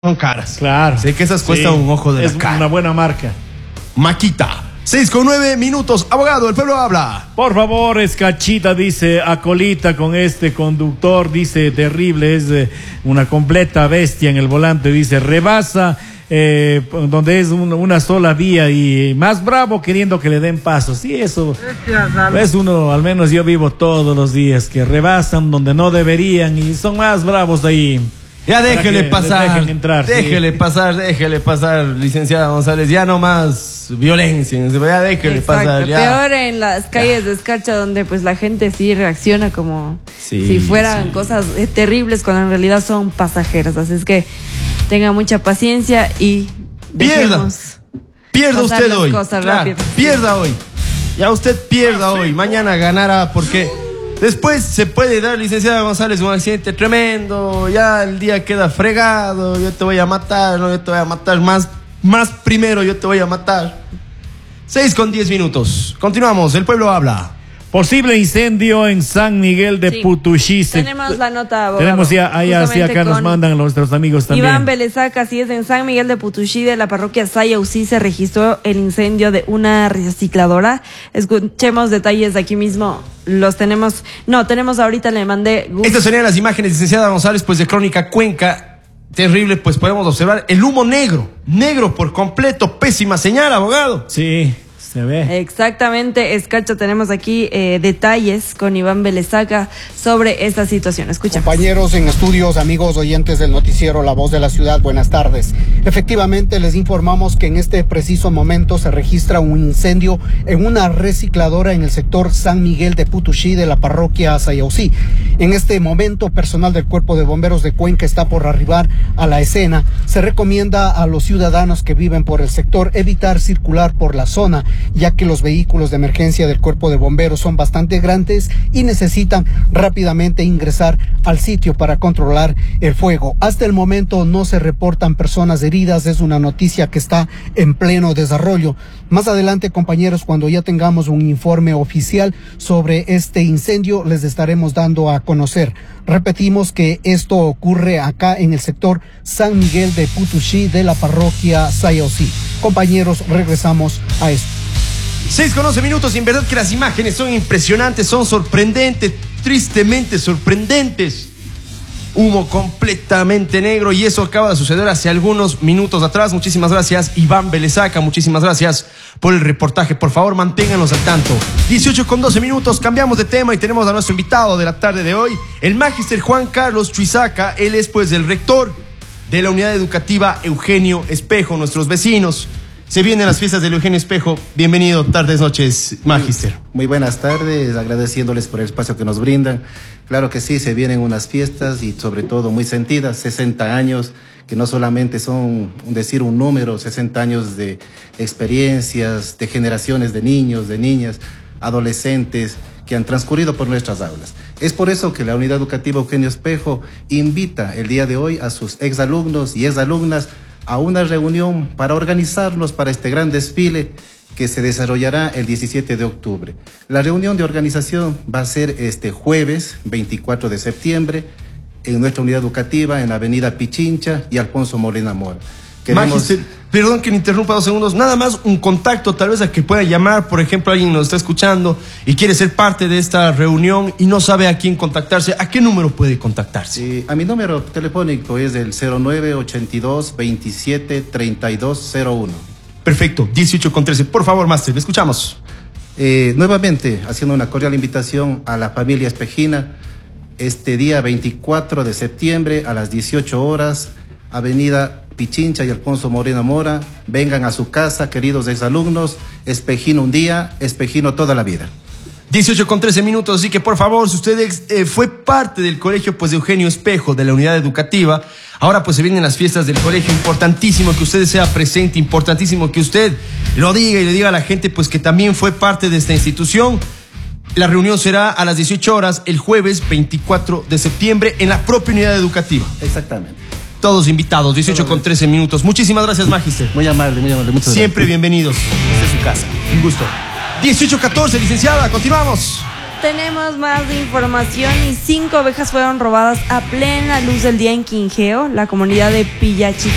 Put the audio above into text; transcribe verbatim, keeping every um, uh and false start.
son caras. Claro. Sé que esas cuestan sí, un ojo de es la cara. Es una buena marca. Maquita. seis con nueve minutos. Abogado, el pueblo habla. Por favor, Escachita, dice, acolita con este conductor, dice, terrible, es eh, una completa bestia en el volante, dice, rebasa, eh, donde es un, una sola vía y más bravo queriendo que le den paso. Sí, eso es uno, al menos yo vivo todos los días, que rebasan donde no deberían y son más bravos ahí. Ya déjele pasar, entrar, déjele sí. pasar, déjele pasar, licenciada González, ya no más violencia, ya déjele Exacto. pasar. Ya. Peor en las calles ya. de Escarcha, donde pues la gente sí reacciona como sí, si fueran sí. cosas eh, terribles cuando en realidad son pasajeras, así es que tenga mucha paciencia y pierda, pierda usted hoy, claro, pierda hoy, ya usted pierda hoy, mañana ganará porque... Después se puede dar, licenciada González, un accidente tremendo, ya el día queda fregado, yo te voy a matar, no, yo te voy a matar más, más primero, yo te voy a matar. Seis con diez minutos. Continuamos, el pueblo habla. Posible incendio en San Miguel de sí. Putuxí. Tenemos la nota, abogado. Tenemos ya, ahí así acá nos mandan nuestros amigos también. Iván Belezaca, así es, en San Miguel de Putuxí de la parroquia Sayausí se registró el incendio de una recicladora. Escuchemos detalles de aquí mismo. Los tenemos, no, tenemos ahorita, le mandé. Estas serían las imágenes, licenciada González, pues de Crónica Cuenca. Terrible, pues podemos observar el humo negro, negro por completo, pésima señal, abogado. Sí. Se ve. Exactamente, Escarcha, tenemos aquí eh, detalles con Iván Belezaca sobre esta situación. Escuchamos. Compañeros en estudios, amigos oyentes del noticiero La Voz de la Ciudad, buenas tardes. Efectivamente, les informamos que en este preciso momento se registra un incendio en una recicladora en el sector San Miguel de Putuxí de la parroquia Sayausí. En este momento, personal del Cuerpo de Bomberos de Cuenca está por arribar a la escena. Se recomienda a los ciudadanos que viven por el sector evitar circular por la zona, ya que los vehículos de emergencia del Cuerpo de Bomberos son bastante grandes y necesitan rápidamente ingresar al sitio para controlar el fuego. Hasta el momento no se reportan personas heridas, es una noticia que está en pleno desarrollo. Más adelante, compañeros, cuando ya tengamos un informe oficial sobre este incendio, les estaremos dando a conocer. Repetimos que esto ocurre acá en el sector San Miguel de Putuxí de la parroquia Sayausí. Compañeros, regresamos a esto. seis con once minutos, y en verdad que las imágenes son impresionantes, son sorprendentes, tristemente sorprendentes. Humo completamente negro y eso acaba de suceder hace algunos minutos atrás. Muchísimas gracias, Iván Belezaca, muchísimas gracias por el reportaje. Por favor, manténganos al tanto. dieciocho con doce minutos, cambiamos de tema y tenemos a nuestro invitado de la tarde de hoy, el magíster Juan Carlos Chuizaca. Él es pues el rector de la unidad educativa Eugenio Espejo, nuestros vecinos. Se vienen las fiestas del Eugenio Espejo. Bienvenido, tardes, noches, magíster. Muy, muy buenas tardes, agradeciéndoles por el espacio que nos brindan. Claro que sí, se vienen unas fiestas y sobre todo muy sentidas, sesenta años, que no solamente son, decir un número, sesenta años de experiencias, de generaciones de niños, de niñas, adolescentes que han transcurrido por nuestras aulas. Es por eso que la unidad educativa Eugenio Espejo invita el día de hoy a sus exalumnos y exalumnas a una reunión para organizarnos para este gran desfile que se desarrollará el diecisiete de octubre. La reunión de organización va a ser este jueves veinticuatro de septiembre en nuestra unidad educativa en la avenida Pichincha y Alfonso Molina Mora. Queremos... Magíster, perdón que me interrumpa dos segundos, nada más un contacto tal vez a que pueda llamar, por ejemplo, alguien nos está escuchando y quiere ser parte de esta reunión y no sabe a quién contactarse, ¿a qué número puede contactarse? Sí, a mi número telefónico es el cero nueve ochenta y dos veintisiete treinta y dos cero uno. Perfecto, dieciocho con trece, por favor, máster, le escuchamos. Eh, nuevamente, haciendo una cordial invitación a la familia espejina, este día veinticuatro de septiembre a las dieciocho horas, avenida Pichincha y Alfonso Moreno Mora, vengan a su casa, queridos exalumnos, Espejino un día, Espejino toda la vida. dieciocho con trece minutos, así que por favor, si usted eh, fue parte del colegio pues de Eugenio Espejo, de la unidad educativa, ahora pues se vienen las fiestas del colegio, importantísimo que usted sea presente, importantísimo que usted lo diga y le diga a la gente pues que también fue parte de esta institución. La reunión será a las dieciocho horas el jueves veinticuatro de septiembre en la propia unidad educativa. Exactamente. Todos invitados, dieciocho con trece minutos. Muchísimas gracias, magíster. Muy amable, muy amable. Muchas Siempre gracias. bienvenidos. Esta es su casa. Un gusto. dieciocho catorce, licenciada, continuamos. Tenemos más información y cinco ovejas fueron robadas a plena luz del día en Quingeo, la comunidad de Pillachi